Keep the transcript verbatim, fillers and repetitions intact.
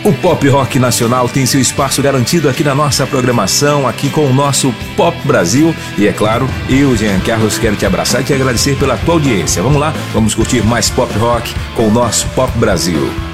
O pop rock nacional tem seu espaço garantido aqui na nossa programação, aqui com o nosso Pop Brasil. E é claro, eu, Jean Carlos, quero te abraçar e te agradecer pela tua audiência. Vamos lá, vamos curtir mais pop rock com o nosso Pop Brasil.